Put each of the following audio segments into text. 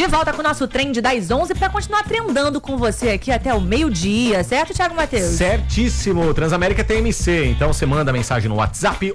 De volta com o nosso trend das 11 para continuar trendando com você aqui até o meio-dia, certo, Thiago Matheus? Certíssimo, Transamérica TMC. Então você manda mensagem no WhatsApp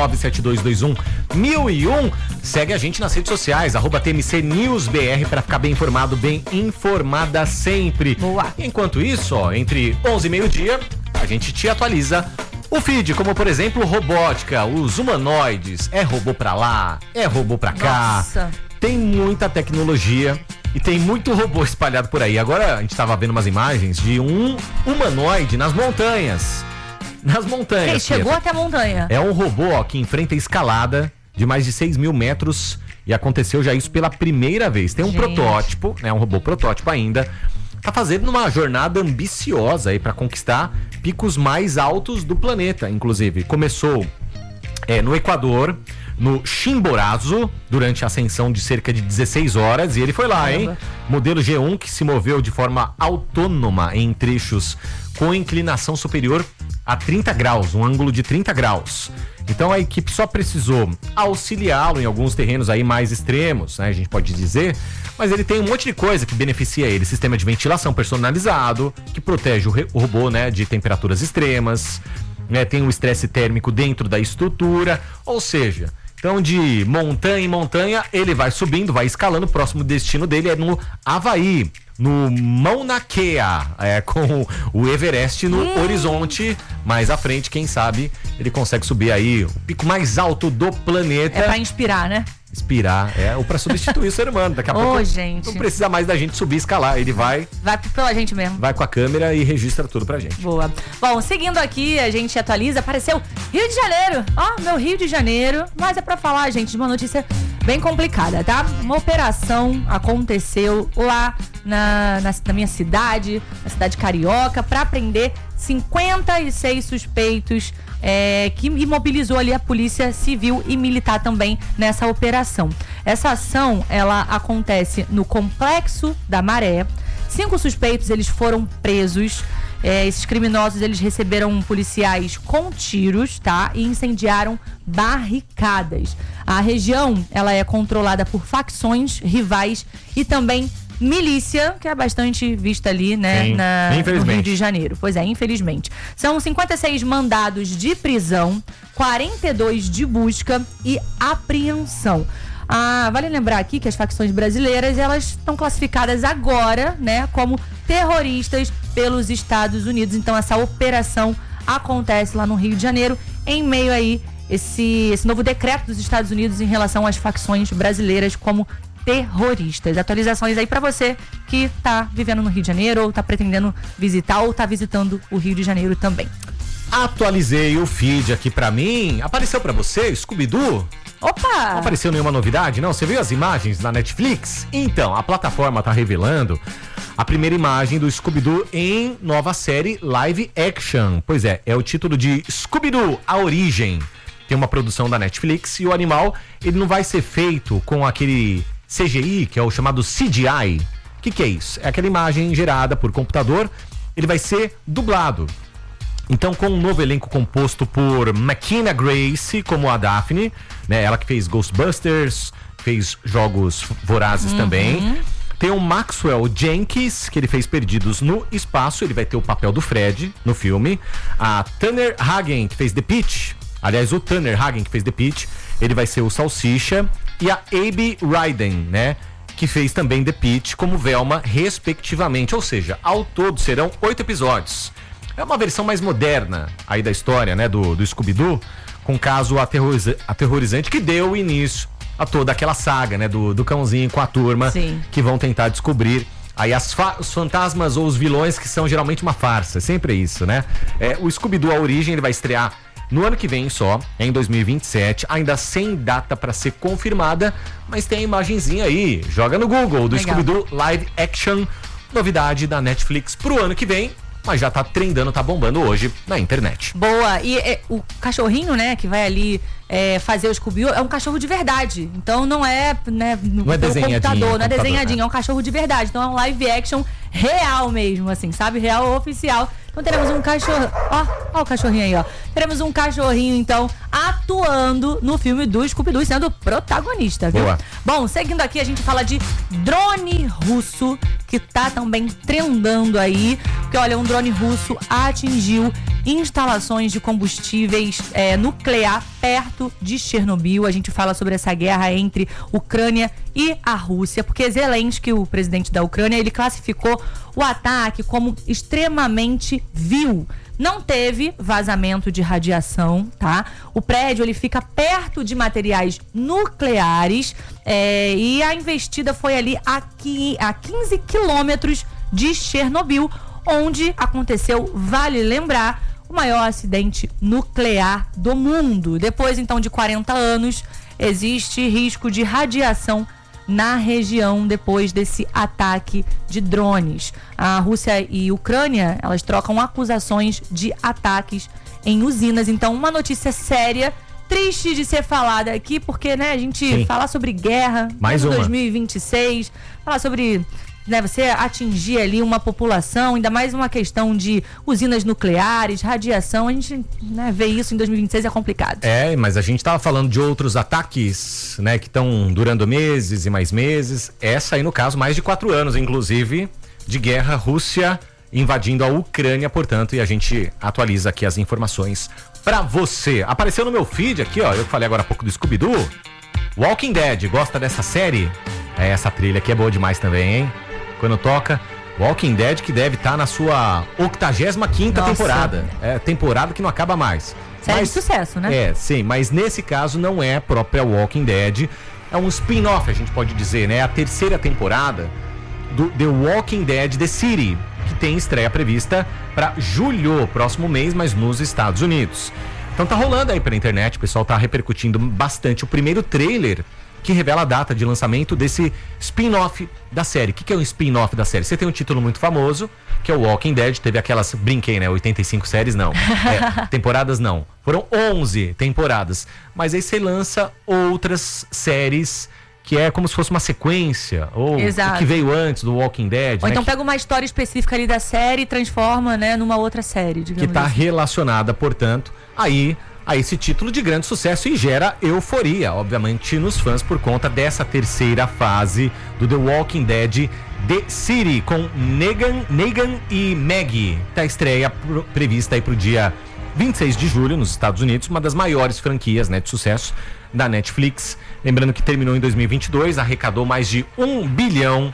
11972211001. Segue a gente nas redes sociais, @TMC News BR, para ficar bem informado, bem informada sempre. Boa. Enquanto isso, ó, entre 11 e meio-dia, a gente te atualiza o feed, como por exemplo, robótica, os humanoides, é robô pra lá, é robô pra cá. Nossa. Tem muita tecnologia e tem muito robô espalhado por aí. Agora a gente tava vendo umas imagens de um humanoide nas montanhas. Nas montanhas. Quem chegou até a montanha? É um robô, ó, que enfrenta escalada de mais de 6.000 metros e aconteceu já isso pela primeira vez. Tem um protótipo, né, um robô protótipo ainda. Tá fazendo uma jornada ambiciosa aí para conquistar picos mais altos do planeta, inclusive. Começou no Equador, no Chimborazo, durante a ascensão de cerca de 16 horas, e ele foi lá, hein? Modelo G1 que se moveu de forma autônoma em trechos com inclinação superior a 30 graus, um ângulo de 30 graus. Então a equipe só precisou auxiliá-lo em alguns terrenos aí mais extremos, né? A gente pode dizer, mas ele tem um monte de coisa que beneficia ele. Sistema de ventilação personalizado, que protege o robô, né, de temperaturas extremas, né? Tem um estresse térmico dentro da estrutura, ou seja, então de montanha em montanha ele vai subindo, vai escalando. O próximo destino dele é no Havaí, no Mauna Kea, com o Everest no horizonte. Mais à frente, quem sabe, ele consegue subir aí o pico mais alto do planeta. É pra inspirar, né? Inspirar, ou pra substituir o ser humano. Daqui a pouco gente, não precisa mais da gente subir e escalar, ele vai pela gente mesmo. Vai com a câmera e registra tudo pra gente. Boa. Bom, seguindo aqui, a gente atualiza, apareceu Rio de Janeiro. Meu Rio de Janeiro, mas é pra falar, gente, de uma notícia bem complicada, tá? Uma operação aconteceu lá na minha cidade, na cidade carioca, pra prender 56 suspeitos, que imobilizou ali a polícia civil e militar também nessa operação. Essa ação, ela acontece no Complexo da Maré. 5 suspeitos, eles foram presos. Esses criminosos, eles receberam policiais com tiros, tá? E incendiaram barricadas. A região, ela é controlada por facções rivais e também milícia, que é bastante vista ali, né, no Rio de Janeiro. Pois é, infelizmente. São 56 mandados de prisão, 42 de busca e apreensão. Vale lembrar aqui que as facções brasileiras, elas estão classificadas agora, né, como terroristas pelos Estados Unidos. Então essa operação acontece lá no Rio de Janeiro, em meio aí esse novo decreto dos Estados Unidos em relação às facções brasileiras como terroristas. Atualizações aí pra você que tá vivendo no Rio de Janeiro, ou tá pretendendo visitar, ou tá visitando o Rio de Janeiro também. Atualizei o feed aqui pra mim. Apareceu pra você, Scooby-Doo? Opa! Não apareceu nenhuma novidade, não? Você viu as imagens na Netflix? Então, a plataforma tá revelando a primeira imagem do Scooby-Doo em nova série live action. Pois é o título de Scooby-Doo, A Origem. Tem uma produção da Netflix e o animal, ele não vai ser feito com aquele CGI, que é o chamado CGI. O que é isso? É aquela imagem gerada por computador. Ele vai ser dublado. Então, com um novo elenco composto por McKenna Grace, como a Daphne, né? Ela que fez Ghostbusters, fez Jogos Vorazes também. Tem o Maxwell Jenkins, que ele fez Perdidos no Espaço. Ele vai ter o papel do Fred no filme. A Tanner Hagen, que fez The Pitch. Aliás, o Tanner Hagen, que fez The Pitch, ele vai ser o Salsicha. E a Abby Ryden, né, que fez também The Pitch como Velma, respectivamente. Ou seja, ao todo serão 8 episódios. É uma versão mais moderna aí da história, né, do Scooby-Doo, com um caso aterrorizante que deu início a toda aquela saga, né, do cãozinho com a turma. Sim. Que vão tentar descobrir aí os fantasmas ou os vilões, que são geralmente uma farsa. Sempre é isso, né? O Scooby-Doo, A Origem, ele vai estrear no ano que vem só, em 2027, ainda sem data para ser confirmada, mas tem a imagenzinha aí, joga no Google, do Scooby-Doo Live Action, novidade da Netflix pro ano que vem, mas já tá trendando, tá bombando hoje na internet. Boa, e o cachorrinho, né, que vai ali fazer o Scooby-Doo, é um cachorro de verdade, então não é, né, não é desenhadinho, computador, não é desenhadinho, é um cachorro de verdade, então é um live action real mesmo, assim, sabe, real oficial, Então teremos um cachorro... Ó o cachorrinho aí, ó. Teremos um cachorrinho, então, atuando no filme do Scooby-Doo, sendo protagonista, viu? Boa. Bom, seguindo aqui, a gente fala de drone russo, que tá também trendando aí. Porque, olha, um drone russo atingiu instalações de combustíveis nuclear perto de Chernobyl. A gente fala sobre essa guerra entre Ucrânia e a Rússia, porque Zelensky, o presidente da Ucrânia, ele classificou o ataque como extremamente vil. Não teve vazamento de radiação, tá? O prédio, ele fica perto de materiais nucleares e a investida foi ali a 15 quilômetros de Chernobyl, onde aconteceu, vale lembrar, o maior acidente nuclear do mundo. Depois, então, de 40 anos, existe risco de radiação na região depois desse ataque de drones. A Rússia e a Ucrânia, elas trocam acusações de ataques em usinas. Então, uma notícia séria, triste de ser falada aqui, porque, né, a gente fala sobre guerra, mais uma. 2026, falar sobre... você atingir ali uma população, ainda mais uma questão de usinas nucleares, radiação, a gente vê isso em 2026 é complicado. Mas a gente estava falando de outros ataques, né, que estão durando meses e mais meses. Essa aí, no caso, mais de 4 anos, inclusive, de guerra, Rússia invadindo a Ucrânia, portanto, e a gente atualiza aqui as informações pra você. Apareceu no meu feed aqui, ó, eu falei agora há pouco do Scooby-Doo, Walking Dead, gosta dessa série? Essa trilha aqui é boa demais também, hein? Quando toca Walking Dead, que deve estar na sua 85ª temporada. Temporada que não acaba mais. Série de sucesso, né? Sim, mas nesse caso não é a própria Walking Dead, é um spin-off, a gente pode dizer, né? A terceira temporada do The Walking Dead The City, que tem estreia prevista para julho, próximo mês, mas nos Estados Unidos. Então tá rolando aí pela internet, o pessoal tá repercutindo bastante o primeiro trailer que revela a data de lançamento desse spin-off da série. O que é um spin-off da série? Você tem um título muito famoso, que é o Walking Dead, teve aquelas, brinquei, né, 85 séries, não. Temporadas não. Foram 11 temporadas. Mas aí você lança outras séries que é como se fosse uma sequência, ou o que veio antes do Walking Dead. Ou então pega uma história específica ali da série e transforma, né, numa outra série, digamos. Que tá relacionada, portanto, a esse título de grande sucesso e gera euforia, obviamente, nos fãs por conta dessa terceira fase do The Walking Dead The City, com Negan e Maggie. Tá estreia prevista aí pro dia 26 de julho nos Estados Unidos, uma das maiores franquias, né, de sucesso da Netflix. Lembrando que terminou em 2022, arrecadou mais de $1 bilhão,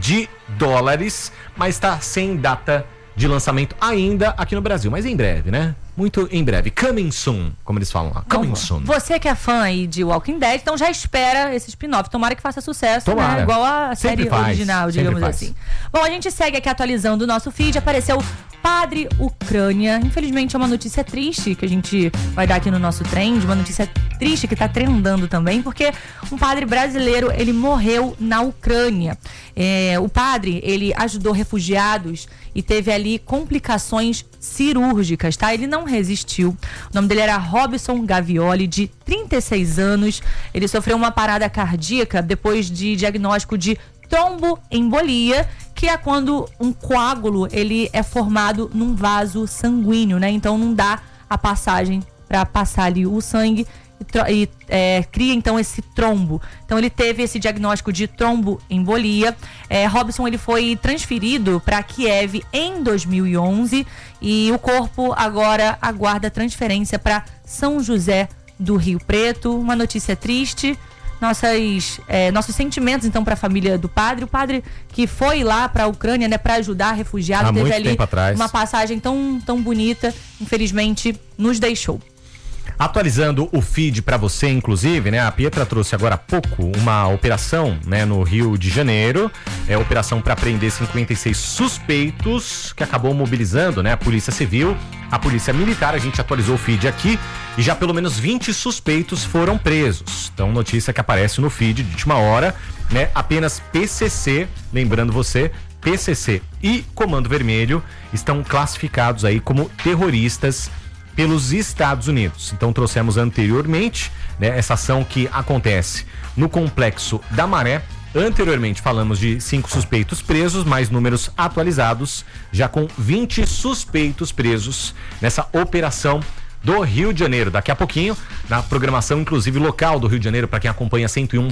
mas tá sem data de lançamento ainda aqui no Brasil, mas em breve, né? Muito em breve. Coming soon, como eles falam lá. Coming soon. Você que é fã aí de Walking Dead, então já espera esse spin-off. Tomara que faça sucesso, né? Igual a série original, digamos assim. Bom, a gente segue aqui atualizando o nosso feed. Apareceu Padre Ucrânia. Infelizmente é uma notícia triste que a gente vai dar aqui no nosso trend. Uma notícia triste que tá trendando também, porque um padre brasileiro, ele morreu na Ucrânia. O padre, ele ajudou refugiados e teve ali complicações cirúrgicas, tá? Ele não resistiu. O nome dele era Robson Gavioli, de 36 anos. Ele sofreu uma parada cardíaca depois de diagnóstico de tromboembolia, que é quando um coágulo ele é formado num vaso sanguíneo, né? Então não dá a passagem para passar ali o sangue e cria então esse trombo. Então ele teve esse diagnóstico de tromboembolia. Robson, ele foi transferido para Kiev em 2011 e o corpo agora aguarda transferência para São José do Rio Preto. Uma notícia triste. Nossos sentimentos então para a família do padre. O padre que foi lá para a Ucrânia, né, para ajudar refugiados, teve ali uma passagem tão bonita, infelizmente nos deixou. Atualizando o feed para você, inclusive, né? A Pietra trouxe agora há pouco uma operação, né, no Rio de Janeiro. Operação para prender 56 suspeitos, que acabou mobilizando, né, a Polícia Civil, a Polícia Militar. A gente atualizou o feed aqui e já pelo menos 20 suspeitos foram presos. Então, notícia que aparece no feed de última hora, né? Apenas PCC, lembrando você, PCC e Comando Vermelho estão classificados aí como terroristas pelos Estados Unidos. Então trouxemos anteriormente, né, essa ação que acontece no Complexo da Maré, Anteriormente falamos de 5 suspeitos presos, mais números atualizados, já com 20 suspeitos presos nessa operação do Rio de Janeiro. Daqui a pouquinho, na programação inclusive local do Rio de Janeiro, para quem acompanha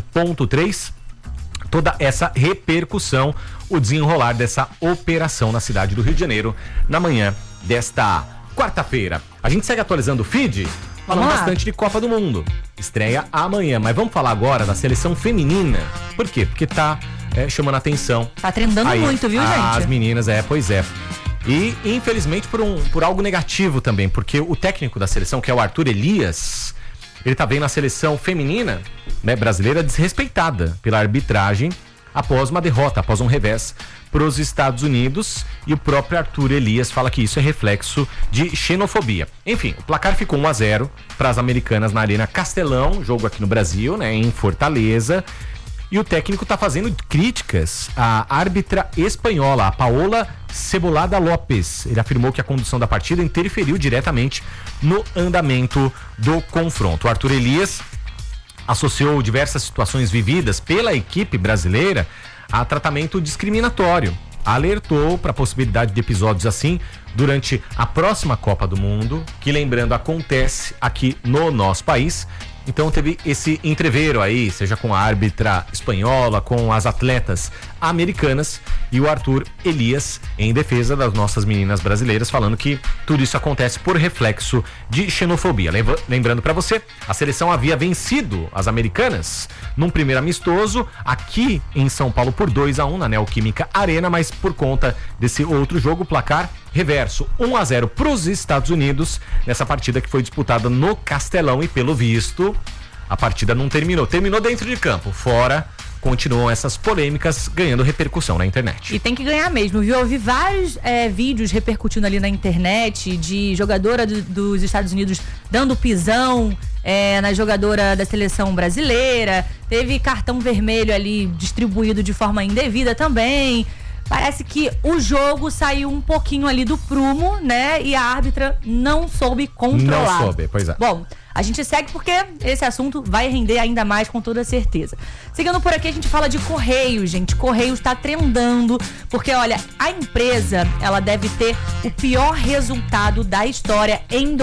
101.3, toda essa repercussão, o desenrolar dessa operação na cidade do Rio de Janeiro, na manhã desta quarta-feira. A gente segue atualizando o feed, falando bastante de Copa do Mundo. Estreia amanhã, mas vamos falar agora da seleção feminina. Por quê? Porque tá chamando a atenção. Tá trendando aí, muito, viu, gente? As meninas, pois é. E, infelizmente, por algo negativo também, porque o técnico da seleção, que é o Arthur Elias, ele tá vendo a seleção feminina, né, brasileira desrespeitada pela arbitragem após uma derrota, após um revés para os Estados Unidos, e o próprio Arthur Elias fala que isso é reflexo de xenofobia. Enfim, o placar ficou 1-0 para as americanas na Arena Castelão, jogo aqui no Brasil, né, em Fortaleza, e o técnico está fazendo críticas à árbitra espanhola, a Paola Cebolada Lopes. Ele afirmou que a condução da partida interferiu diretamente no andamento do confronto. O Arthur Elias associou diversas situações vividas pela equipe brasileira a tratamento discriminatório. Alertou para a possibilidade de episódios assim durante a próxima Copa do Mundo, que, lembrando, acontece aqui no nosso país. Então teve esse entreveiro aí, seja com a árbitra espanhola, com as atletas americanas, e o Arthur Elias em defesa das nossas meninas brasileiras, falando que tudo isso acontece por reflexo de xenofobia. Lembrando para você, a seleção havia vencido as americanas num primeiro amistoso aqui em São Paulo por 2-1 na Neoquímica Arena, mas por conta desse outro jogo, o placar reverso, 1-0 para os Estados Unidos, nessa partida que foi disputada no Castelão, e pelo visto a partida não terminou. Terminou dentro de campo, fora continuam essas polêmicas ganhando repercussão na internet. E tem que ganhar mesmo, viu? Eu vi vários vídeos repercutindo ali na internet de jogadora dos Estados Unidos dando pisão na jogadora da seleção brasileira. Teve cartão vermelho ali distribuído de forma indevida também. Parece que o jogo saiu um pouquinho ali do prumo, né? E a árbitra não soube controlar. Não soube, pois é. Bom, a gente segue porque esse assunto vai render ainda mais, com toda certeza. Seguindo por aqui, a gente fala de Correios, gente. Correios tá trendando, porque, olha, a empresa, ela deve ter o pior resultado da história em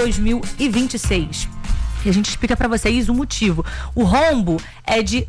2026. E a gente explica pra vocês o motivo. O rombo é de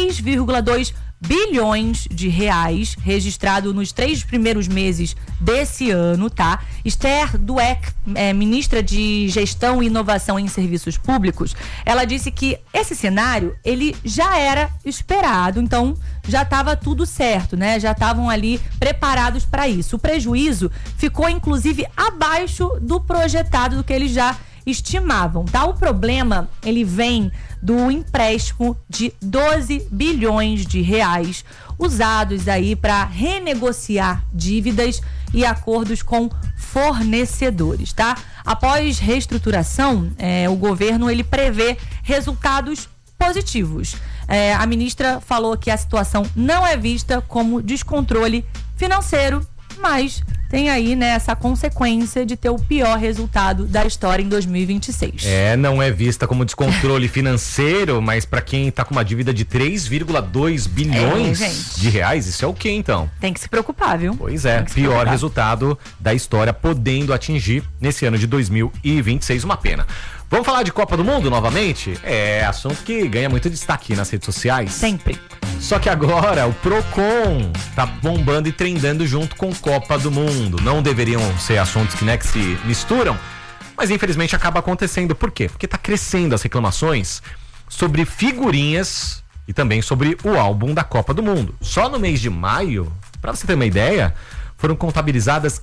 3,2 bilhões de reais, registrado nos 3 primeiros meses desse ano, tá? Esther Dweck, ministra de Gestão e Inovação em Serviços Públicos, ela disse que esse cenário, ele já era esperado, então já estava tudo certo, né? Já estavam ali preparados para isso. O prejuízo ficou, inclusive, abaixo do projetado, do que eles já estimavam, tá? O problema, ele vem do empréstimo de 12 bilhões de reais usados aí para renegociar dívidas e acordos com fornecedores, tá? Após reestruturação, o governo, ele prevê resultados positivos. A ministra falou que a situação não é vista como descontrole financeiro, mas tem aí, né, essa consequência de ter o pior resultado da história em 2026. Não é vista como descontrole financeiro, mas para quem tá com uma dívida de 3,2 bilhões de reais, isso é o quê, então? Tem que se preocupar, viu? Pois é, pior resultado da história, podendo atingir nesse ano de 2026, uma pena. Vamos falar de Copa do Mundo novamente? Assunto que ganha muito destaque nas redes sociais. Sempre. Só que agora o Procon tá bombando e trendando junto com Copa do Mundo. Não deveriam ser assuntos que se misturam, mas infelizmente acaba acontecendo. Por quê? Porque tá crescendo as reclamações sobre figurinhas e também sobre o álbum da Copa do Mundo. Só no mês de maio, para você ter uma ideia, foram contabilizadas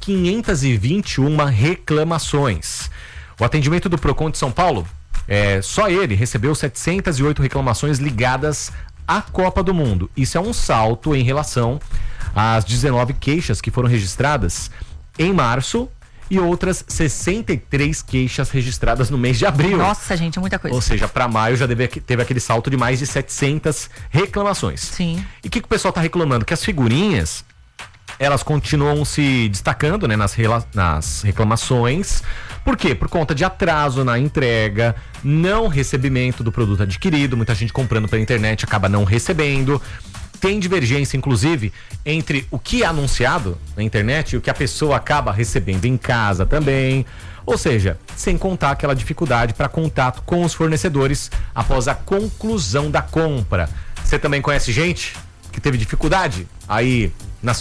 521 reclamações. O atendimento do Procon de São Paulo, só ele recebeu 708 reclamações ligadas à Copa do Mundo. Isso é um salto em relação às 19 queixas que foram registradas em março e outras 63 queixas registradas no mês de abril. Nossa, gente, é muita coisa. Ou seja, para maio já teve aquele salto de mais de 700 reclamações. Sim. E o que o pessoal tá reclamando? Que as figurinhas, elas continuam se destacando, né, nas reclamações. Por quê? Por conta de atraso na entrega, não recebimento do produto adquirido, muita gente comprando pela internet acaba não recebendo. tem divergência, inclusive, entre o que é anunciado na internet e o que a pessoa acaba recebendo em casa também. Ou seja, sem contar aquela dificuldade para contato com os fornecedores após a conclusão da compra. Você também conhece gente que teve dificuldade aí